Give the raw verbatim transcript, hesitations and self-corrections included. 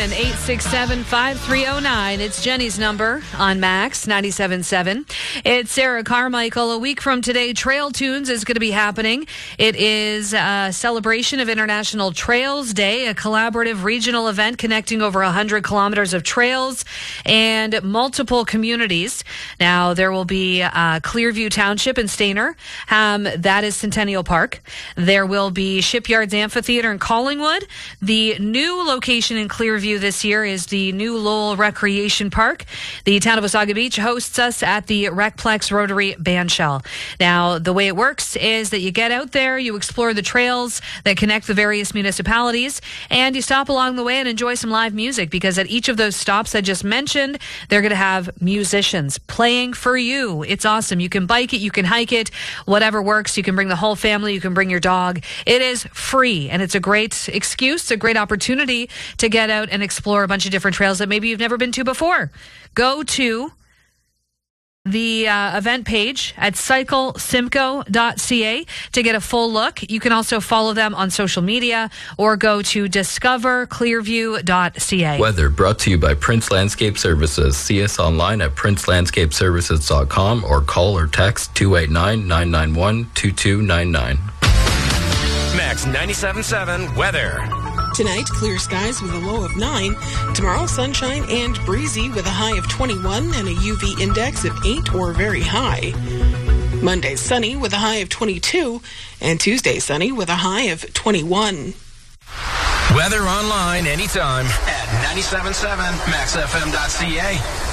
in eight six seven, five three zero nine. It's Jenny's number on Max ninety-seven point seven. It's Sarah Carmichael. A week from today, Trail Tunes is going to be happening. It is a celebration of International Trails Day, a collaborative regional event connecting over one hundred kilometers of trails and multiple communities. Now, there will be uh, Clearview Township in Stayner. Um, that is Centennial Park. There will be Shipyards Amphitheater in Collingwood. The new location in Clearview this year is the new Lowell Recreation Park. The town of Wasaga Beach hosts us at the Recplex Rotary Bandshell. Now, the way it works is that you get out there, you explore the trails that connect the various municipalities, and you stop along the way and enjoy some live music, because at each of those stops I just mentioned, they're going to have musicians playing for you. It's awesome. You can bike it, you can hike it, whatever works. You can bring the whole family, you can bring your dog. It is free, and it's a great excuse, a great opportunity to get out and explore a bunch of different trails that maybe you've never been to before. Go to the uh, event page at cycle simcoe dot c a to get a full look. You can also follow them on social media or go to discover clearview dot c a. Weather brought to you by Prince Landscape Services. See us online at prince landscape services dot com or call or text two eight nine, nine nine one, two two nine nine. Max ninety-seven point seven weather. Tonight, clear skies with a low of nine. Tomorrow, sunshine and breezy with a high of twenty-one and a U V index of eight or very high. Monday, sunny with a high of twenty-two, and Tuesday, sunny with a high of twenty-one. Weather online anytime at ninety-seven point seven max f m dot c a.